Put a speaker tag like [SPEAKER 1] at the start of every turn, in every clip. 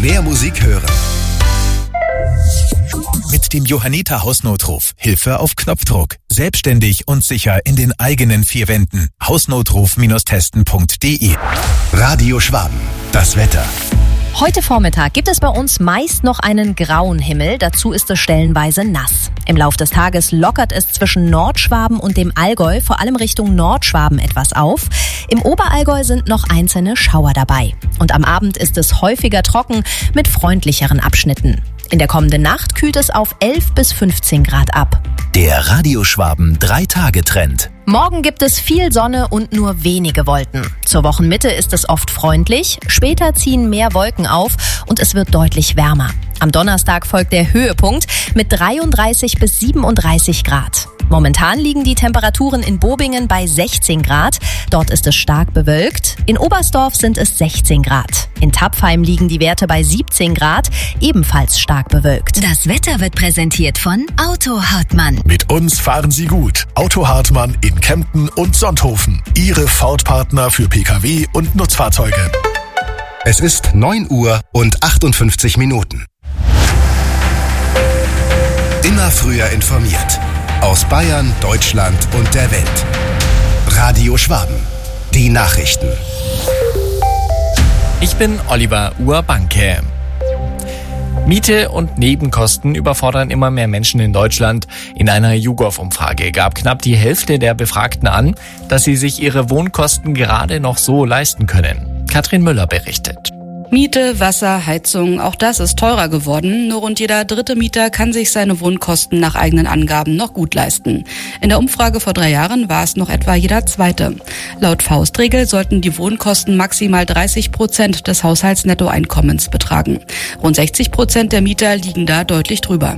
[SPEAKER 1] Mehr Musik hören. Mit dem Johanniter Hausnotruf. Hilfe auf Knopfdruck. Selbstständig und sicher in den eigenen vier Wänden. Hausnotruf-testen.de. Radio Schwaben. Das Wetter.
[SPEAKER 2] Heute Vormittag gibt es bei uns meist noch einen grauen Himmel, dazu ist es stellenweise nass. Im Lauf des Tages lockert es zwischen Nordschwaben und dem Allgäu, vor allem Richtung Nordschwaben, etwas auf. Im Oberallgäu sind noch einzelne Schauer dabei. Und am Abend ist es häufiger trocken mit freundlicheren Abschnitten. In der kommenden Nacht kühlt es auf 11 bis 15 Grad ab.
[SPEAKER 1] Der Radio Schwaben 3-Tage-Trend.
[SPEAKER 2] Morgen gibt es viel Sonne und nur wenige Wolken. Zur Wochenmitte ist es oft freundlich, später ziehen mehr Wolken auf und es wird deutlich wärmer. Am Donnerstag folgt der Höhepunkt mit 33 bis 37 Grad. Momentan liegen die Temperaturen in Bobingen bei 16 Grad. Dort ist es stark bewölkt. In Oberstdorf sind es 16 Grad. In Tapfheim liegen die Werte bei 17 Grad, ebenfalls stark bewölkt.
[SPEAKER 3] Das Wetter wird präsentiert von Auto Hartmann.
[SPEAKER 4] Mit uns fahren Sie gut. Auto Hartmann in Kempten und Sonthofen. Ihre Ford-Partner für Pkw und Nutzfahrzeuge.
[SPEAKER 1] Es ist 9 Uhr und 58 Minuten. Immer früher informiert. Aus Bayern, Deutschland und der Welt. Radio Schwaben. Die Nachrichten.
[SPEAKER 5] Ich bin Oliver Urbanke. Miete und Nebenkosten überfordern immer mehr Menschen in Deutschland. In einer YouGov-Umfrage gab knapp die Hälfte der Befragten an, dass sie sich ihre Wohnkosten gerade noch so leisten können. Katrin Müller berichtet.
[SPEAKER 6] Miete, Wasser, Heizung, auch das ist teurer geworden. Nur rund jeder dritte Mieter kann sich seine Wohnkosten nach eigenen Angaben noch gut leisten. In der Umfrage vor 3 Jahren war es noch etwa jeder zweite. Laut Faustregel sollten die Wohnkosten maximal 30% des Haushaltsnettoeinkommens betragen. Rund 60% der Mieter liegen da deutlich drüber.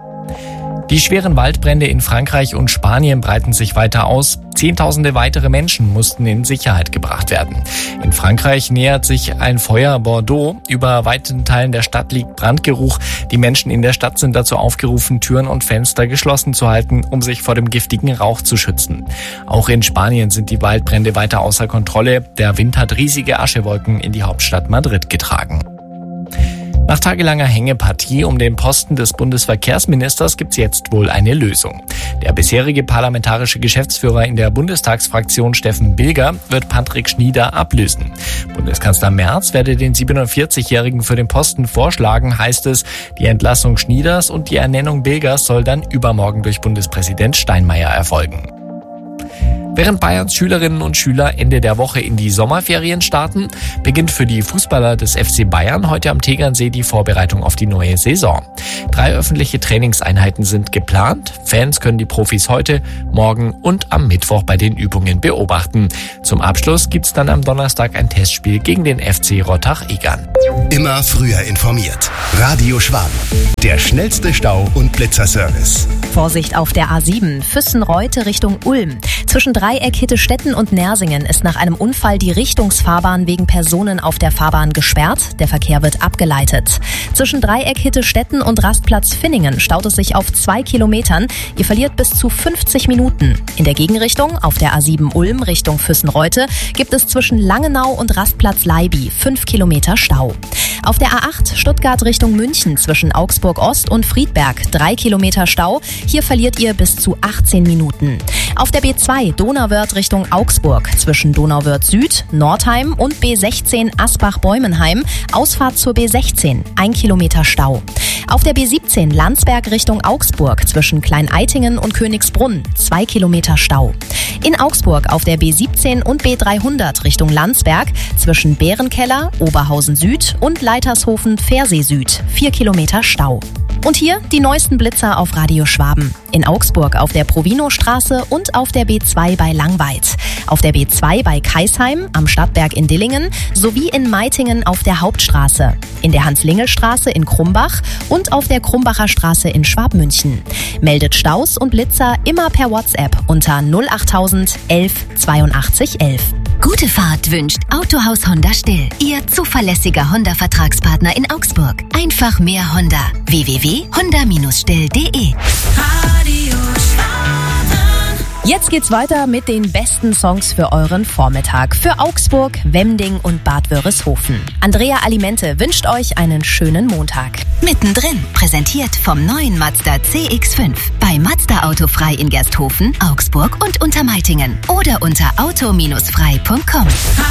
[SPEAKER 5] Die schweren Waldbrände in Frankreich und Spanien breiten sich weiter aus. Zehntausende weitere Menschen mussten in Sicherheit gebracht werden. In Frankreich nähert sich ein Feuer Bordeaux. Über weiten Teilen der Stadt liegt Brandgeruch. Die Menschen in der Stadt sind dazu aufgerufen, Türen und Fenster geschlossen zu halten, um sich vor dem giftigen Rauch zu schützen. Auch in Spanien sind die Waldbrände weiter außer Kontrolle. Der Wind hat riesige Aschewolken in die Hauptstadt Madrid getragen. Nach tagelanger Hängepartie um den Posten des Bundesverkehrsministers gibt's jetzt wohl eine Lösung. Der bisherige parlamentarische Geschäftsführer in der Bundestagsfraktion Steffen Bilger wird Patrick Schnieder ablösen. Bundeskanzler Merz werde den 47-Jährigen für den Posten vorschlagen, heißt es. Die Entlassung Schnieders und die Ernennung Bilgers soll dann übermorgen durch Bundespräsident Steinmeier erfolgen. Während Bayerns Schülerinnen und Schüler Ende der Woche in die Sommerferien starten, beginnt für die Fußballer des FC Bayern heute am Tegernsee die Vorbereitung auf die neue Saison. 3 öffentliche Trainingseinheiten sind geplant. Fans können die Profis heute, morgen und am Mittwoch bei den Übungen beobachten. Zum Abschluss gibt's dann am Donnerstag ein Testspiel gegen den FC Rottach-Egern.
[SPEAKER 1] Immer früher informiert. Radio Schwaben. Der schnellste Stau- und Blitzerservice.
[SPEAKER 2] Vorsicht auf der A7, Füssen-Reute Richtung Ulm. Zwischen Dreieck Hittestätten und Nersingen ist nach einem Unfall die Richtungsfahrbahn wegen Personen auf der Fahrbahn gesperrt. Der Verkehr wird abgeleitet. Zwischen Dreieck Hittestätten und Rastplatz Finningen staut es sich auf 2 Kilometern. Ihr verliert bis zu 50 Minuten. In der Gegenrichtung auf der A7 Ulm Richtung Füssen-Reute gibt es zwischen Langenau und Rastplatz Leiby 5 Kilometer Stau. Auf der A8 Stuttgart Richtung München zwischen Augsburg Ost und Friedberg 3 Kilometer Stau. Hier verliert ihr bis zu 18 Minuten. Auf der B2 Donauwörth Richtung Augsburg zwischen Donauwörth Süd, Nordheim und B16 Asbach-Bäumenheim Ausfahrt zur B16 1 Kilometer Stau. Auf der B17 Landsberg Richtung Augsburg zwischen Klein-Eitingen und Königsbrunn 2 Kilometer Stau. In Augsburg auf der B17 und B300 Richtung Landsberg zwischen Bärenkeller, Oberhausen Süd und Leitershofen-Pfersee Süd 4 Kilometer Stau. Und hier die neuesten Blitzer auf Radio Schwaben. In Augsburg auf der Provinostraße und auf der B2 bei Langweid. Auf der B2 bei Kaisheim, am Stadtberg in Dillingen sowie in Meitingen auf der Hauptstraße. In der Hans-Lingel-Straße in Krumbach und auf der Krumbacher Straße in Schwabmünchen. Meldet Staus und Blitzer immer per WhatsApp unter 08000 11 82 11.
[SPEAKER 3] Gute Fahrt wünscht Autohaus Honda Still. Ihr zuverlässiger Honda-Vertragspartner in Augsburg. Einfach mehr Honda. www.honda-still.de
[SPEAKER 2] Jetzt geht's weiter mit den besten Songs für euren Vormittag. Für Augsburg, Wemding und Bad Wörishofen. Andrea Alimente wünscht euch einen schönen Montag.
[SPEAKER 3] Mittendrin, präsentiert vom neuen Mazda CX-5. Bei Mazda Autofrei in Gersthofen, Augsburg und Untermeitingen. Oder unter auto-frei.com.